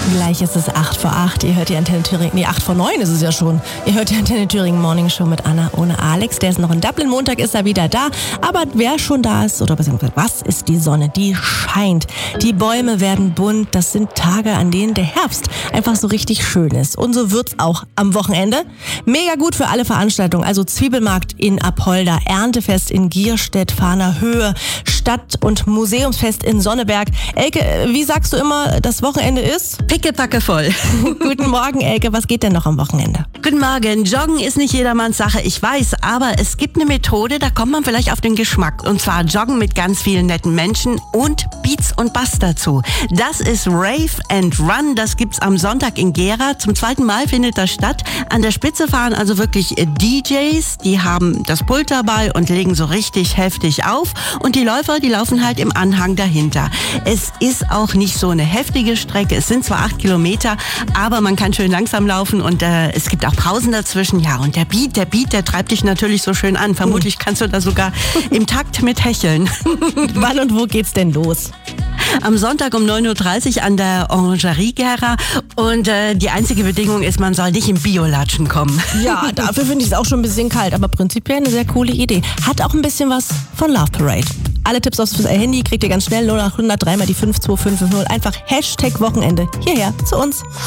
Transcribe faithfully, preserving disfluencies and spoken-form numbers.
Gleich ist es acht vor acht. Ihr hört die Antenne Thüringen. Nee, acht vor neun ist es ja schon. Ihr hört die Antenne Thüringen Morning Show mit Anna ohne Alex. Der ist noch in Dublin. Montag ist er wieder da. Aber wer schon da ist, oder beziehungsweise was ist die Sonne? Die scheint. Die Bäume werden bunt. Das sind Tage, an denen der Herbst einfach so richtig schön ist. Und so wird's auch am Wochenende. Mega gut für alle Veranstaltungen. Also Zwiebelmarkt in Apolda, Erntefest in Gierstedt, Fahner Höhe, Stadt- und Museumsfest in Sonneberg. Elke, wie sagst du immer, das Wochenende ist? Pickepacke voll. Guten Morgen, Elke. Was geht denn noch am Wochenende? Guten Morgen. Joggen ist nicht jedermanns Sache, ich weiß, aber es gibt eine Methode, da kommt man vielleicht auf den Geschmack. Und zwar Joggen mit ganz vielen netten Menschen und Beats und Bass dazu. Das ist Rave and Run. Das gibt's am Sonntag in Gera. Zum zweiten Mal findet das statt. An der Spitze fahren also wirklich D Js. Die haben das Pult dabei und legen so richtig heftig auf. Und die Läufer, die laufen halt im Anhang dahinter. Es ist auch nicht so eine heftige Strecke. Es sind zwar acht Kilometer, aber man kann schön langsam laufen und äh, es gibt auch Pausen dazwischen. Ja, und der Beat, der Beat, der treibt dich natürlich so schön an. Vermutlich kannst du da sogar im Takt mit hecheln. Wann und wo geht's denn los? Am Sonntag um neun Uhr dreißig an der Orangerie Gera. Und äh, die einzige Bedingung ist, man soll nicht im Biolatschen kommen. Ja, dafür finde ich es auch schon ein bisschen kalt, aber prinzipiell eine sehr coole Idee. Hat auch ein bisschen was von Love Parade. Alle Tipps aufs Handy kriegt ihr ganz schnell null acht hundert drei mal die fünf zwei fünf fünf null. Einfach Hashtag Wochenende hierher zu uns.